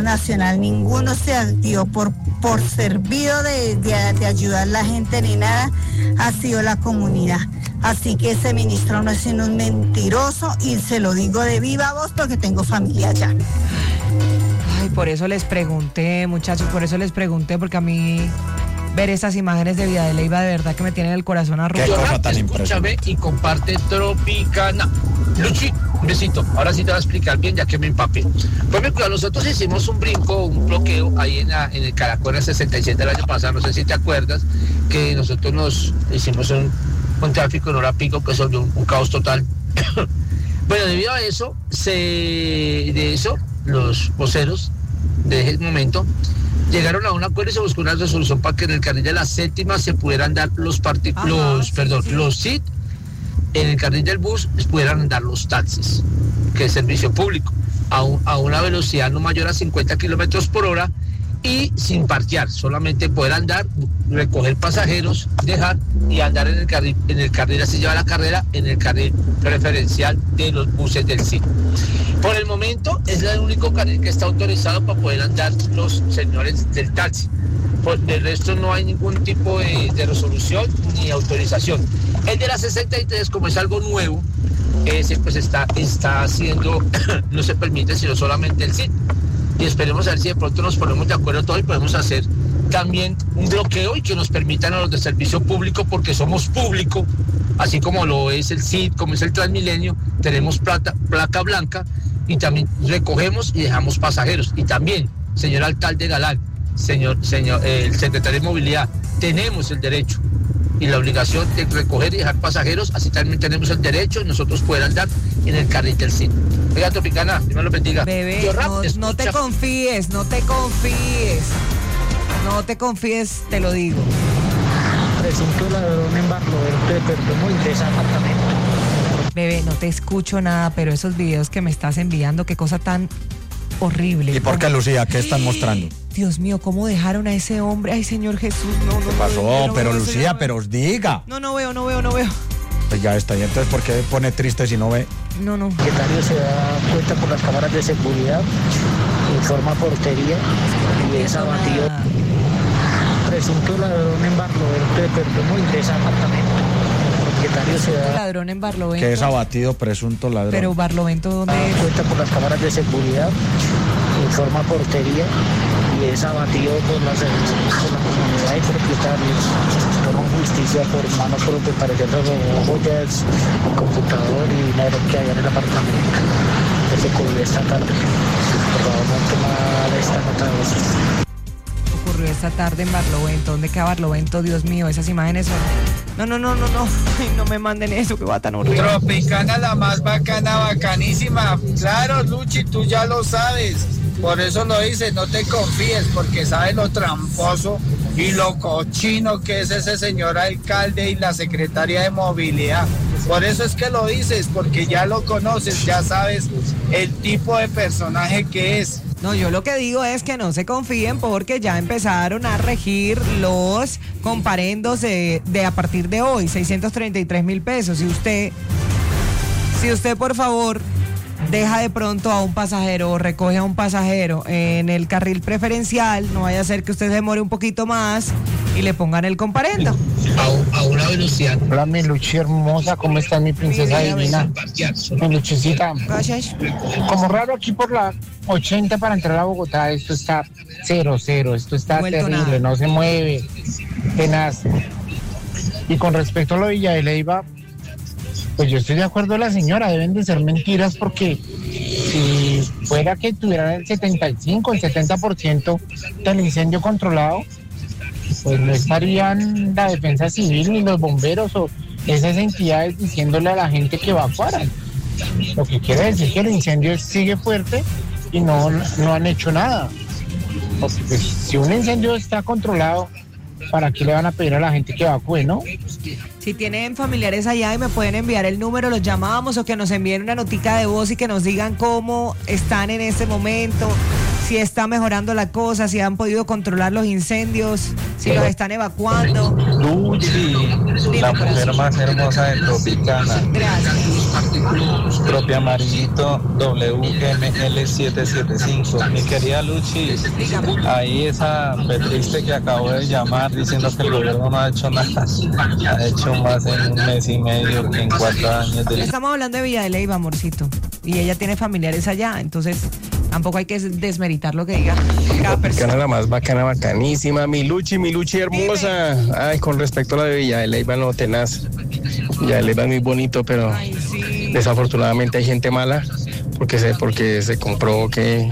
nacional, ninguno se dio por servido de ayudar a la gente ni nada, ha sido la comunidad. Así que ese ministro no es sino un mentiroso y se lo digo de viva voz porque tengo familia allá. Ay, por eso les pregunté, muchachos, porque a mí ver esas imágenes de Villa de Leyva de verdad que me tienen el corazón arrugado. Qué cosa tan impresionante. Y comparte Tropicana. Luchi, un besito. Ahora sí te voy a explicar bien, ya que me empapé. Pues mira, nosotros hicimos un bloqueo ahí en el Caracol 67 el año pasado, no sé si te acuerdas, que nosotros nos hicimos un tráfico en hora pico que sobre un caos total. Bueno, debido a eso, los voceros de ese momento llegaron a un acuerdo y se buscó una resolución para que en el carril de la séptima se pudieran dar los SIT, en el carril del bus pudieran andar los taxis, que es servicio público, a una velocidad no mayor a 50 kilómetros por hora y sin parquear, solamente poder andar, recoger pasajeros, dejar y andar en el carril, así lleva la carrera, en el carril preferencial de los buses del SIT. Por el momento es el único carril que está autorizado para poder andar los señores del taxi. Del resto no hay ningún tipo de resolución ni autorización. El de la 63, como es algo nuevo, ese pues está haciendo, no se permite sino solamente el SIT. Y esperemos a ver si de pronto nos ponemos de acuerdo todos y podemos hacer también un bloqueo y que nos permitan a los de servicio público, porque somos público, así como lo es el CID, como es el Transmilenio, tenemos placa blanca y también recogemos y dejamos pasajeros. Y también, señor alcalde Galán, señor el secretario de Movilidad, tenemos el derecho y la obligación de recoger y dejar pasajeros, así también tenemos el derecho nosotros poder andar en el carril del CID. Oiga, Tropicana, Dios me lo bendiga. Bebé, no te confíes, te lo digo. Presunto ladrón en Barlovento perdió ingreso al apartamento. Bebé, no te escucho nada, pero esos videos que me estás enviando, qué cosa tan horrible. ¿Y por qué, Lucía? ¿Qué están mostrando? Dios mío, ¿cómo dejaron a ese hombre? Ay, Señor Jesús, no. ¿Qué pasó? No pero veo, Lucía, señor, pero os diga. No veo. Pues ya está, y entonces ¿por qué pone triste si no ve? No. El secretario se da cuenta por las cámaras de seguridad, informa portería y es abatido. Presunto ladrón en Barlovento perdió ingresa al apartamento. El secretario se da ladrón en Barlovento. Que es abatido, presunto ladrón. Pero Barlovento, ¿dónde es? Cuenta por las cámaras de seguridad, informa portería y es abatido por la comunidad y propietarios. Toma justicia por mano propia para que robó joyas, un computador y dinero que hay en el apartamento. Que se ocurrió esta tarde. Por favor, no tomar esta nota de voz. Ocurrió esta tarde en Barlovento. ¿Dónde queda Barlovento? Dios mío, esas imágenes son... No. Ay, no me manden eso, que va tan horrible. Tropicana, la más bacana, bacanísima. Claro, Luchi, tú ya lo sabes. Por eso lo dices, no te confíes, porque sabes lo tramposo y lo cochino que es ese señor alcalde y la secretaria de Movilidad. Por eso es que lo dices, porque ya lo conoces, ya sabes el tipo de personaje que es. No, yo lo que digo es que no se confíen porque ya empezaron a regir los comparendos de a partir de hoy, 633,000 pesos. Si usted por favor deja de pronto a un pasajero o recoge a un pasajero en el carril preferencial, no vaya a ser que usted se demore un poquito más y le pongan el comparendo. A una velocidad. Hola, mi Luchi hermosa, ¿cómo está mi princesa divina? Mi Luchicita. Gracias. Como raro aquí por la 80 para entrar a Bogotá, esto está 0, esto está terrible, nada. No se mueve, tenaz. Y con respecto a lo de Villa de Leyva, pues yo estoy de acuerdo con la señora, deben de ser mentiras porque si fuera que tuvieran el 75, el 70% del incendio controlado, pues no estarían la defensa civil ni los bomberos o esas entidades diciéndole a la gente que evacuaran. Lo que quiere decir que el incendio sigue fuerte y no han hecho nada. Porque pues, si un incendio está controlado, ¿para qué le van a pedir a la gente que evacúe, no? Si tienen familiares allá y me pueden enviar el número, los llamamos o que nos envíen una notica de voz y que nos digan cómo están en este momento, si está mejorando la cosa, si han podido controlar los incendios, si los están evacuando. Luchi, la mujer más hermosa de Tropicana. Gracias. Propia amarillito WML775. Mi querida Luchi, ahí esa Petriste que acabo de llamar diciendo que el gobierno no ha hecho nada, ha hecho más en un mes y medio que en 4 años. Estamos hablando de Villa de Leyva, amorcito, y ella tiene familiares allá, entonces tampoco hay que desmeritar lo que diga cada persona. La más bacana, bacanísima, mi Luchi hermosa. Ay, con respecto a la de Villa de Leyva, no, tenaz. Villa de Leyva es muy bonito, pero desafortunadamente hay gente mala, porque se comprobó que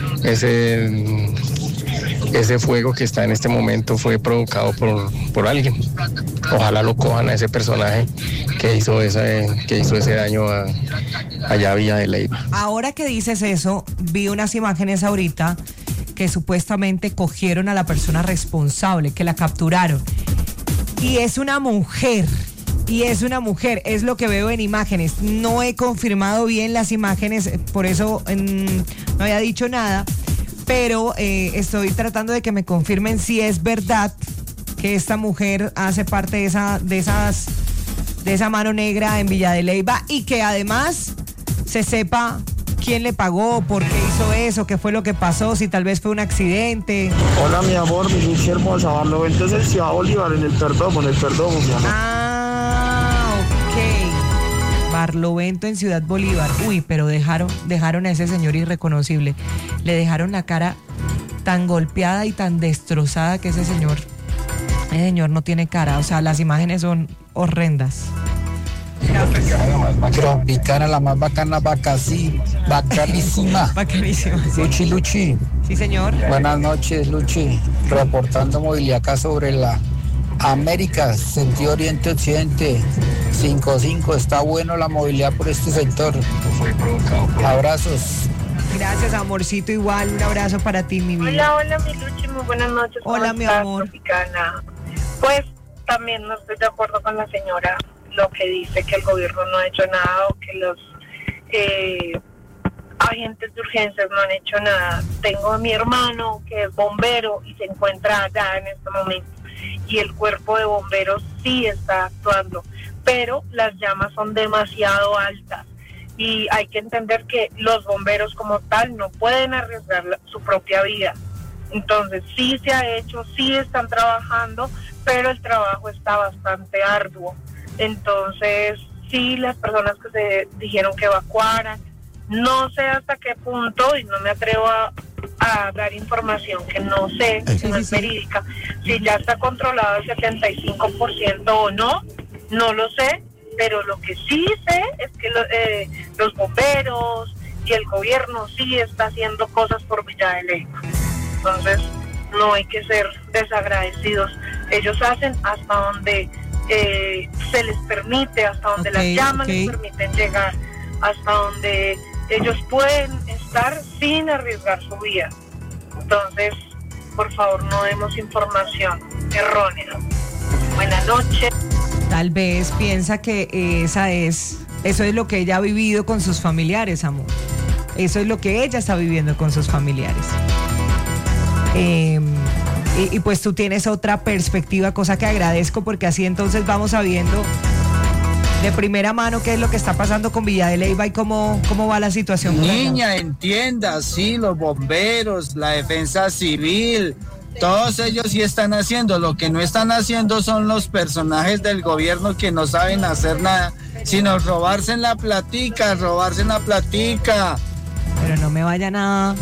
ese fuego que está en este momento fue provocado por alguien. Ojalá lo cojan a ese personaje que hizo ese daño allá a Villa de Leyva. Ahora que dices eso, vi unas imágenes ahorita que supuestamente cogieron a la persona responsable, que la capturaron. Y es una mujer. Es lo que veo en imágenes. No he confirmado bien las imágenes, por eso no había dicho nada. Pero estoy tratando de que me confirmen si es verdad que esta mujer hace parte de esa mano negra en Villa de Leyva y que además se sepa quién le pagó, por qué hizo eso, qué fue lo que pasó, si tal vez fue un accidente. Hola, mi amor, mi Luchi hermosa. Barlovento es en Ciudad Bolívar, en el Perdomo, mi amor. Ok. Barlovento en Ciudad Bolívar. Uy, pero dejaron a ese señor irreconocible. Le dejaron la cara tan golpeada y tan destrozada que ese señor no tiene cara. O sea, las imágenes son horrendas. Tropicana, la más bacana, bacanísima. Bacanísima. Sí. Luchi. Sí, señor. Buenas noches, Luchi. Reportando movilidad acá sobre la América, sentido oriente-occidente. 5-5, está bueno la movilidad por este sector. Abrazos. Gracias, amorcito, igual, un abrazo para ti, mi vida. Hola, mi Luchi, muy buenas noches. Hola, mi amor. Tropicana? Pues también no estoy de acuerdo con la señora, lo que dice que el gobierno no ha hecho nada o que los agentes de urgencias no han hecho nada. Tengo a mi hermano que es bombero y se encuentra allá en este momento y el cuerpo de bomberos sí está actuando, pero las llamas son demasiado altas y hay que entender que los bomberos como tal no pueden arriesgar su propia vida. Entonces sí se ha hecho, sí están trabajando, pero el trabajo está bastante arduo. Entonces sí, las personas que se dijeron que evacuaran, no sé hasta qué punto, y no me atrevo a dar información que no sé, si no es verídica, si ya está controlado el 75% o no lo sé, pero lo que sí sé es que los bomberos y el gobierno sí está haciendo cosas por Villa de Leyva. Entonces no hay que ser desagradecidos. Ellos hacen hasta donde se les permite, hasta donde las llamas les permiten llegar, hasta donde ellos pueden estar sin arriesgar su vida. Entonces, por favor, no demos información errónea. Buenas noches. Tal vez piensa que eso es lo que ella ha vivido con sus familiares, amor. Eso es lo que ella está viviendo con sus familiares. Y pues tú tienes otra perspectiva, cosa que agradezco, porque así entonces vamos sabiendo de primera mano qué es lo que está pasando con Villa de Leyva y cómo va la situación. Niña, entienda, sí, los bomberos, la defensa civil, todos ellos sí están haciendo. Lo que no están haciendo son los personajes del gobierno que no saben hacer nada, sino robarse en la platica. Pero no me vayan a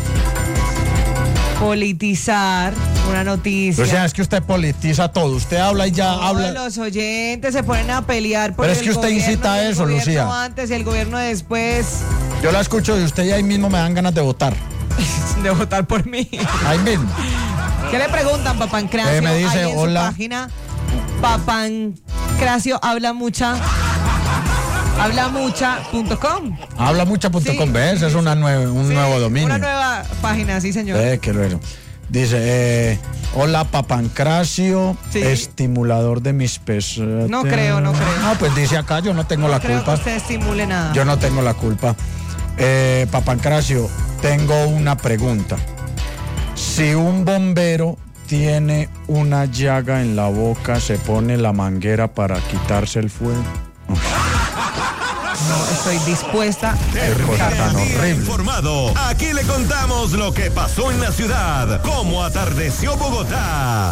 politizar una noticia. O sea, es que usted politiza todo. Usted habla y ya habla. Los oyentes se ponen a pelear por Pero es que usted incita a eso, Lucía. El gobierno antes y el gobierno después. Yo la escucho y usted y ahí mismo me dan ganas de votar. De votar por mí. Ahí mismo. ¿Qué le preguntan, Papancracio? Me dice, ahí en hola. su página, Papancracio hablamucha.com. Hablamucha.com, sí, ¿ves? Es un nuevo dominio. Una nueva página, sí, señor. Qué bueno. Dice, hola Papancracio, sí, estimulador de mis pesos. No creo. No, pues dice acá, yo no tengo la culpa. No creo que usted estimule nada. Yo no tengo la culpa. Papancracio, tengo una pregunta. Si un bombero tiene una llaga en la boca, ¿se pone la manguera para quitarse el fuego? No estoy dispuesta. Qué cosa tan horrible. Informado. Aquí le contamos lo que pasó en la ciudad. Cómo atardeció Bogotá.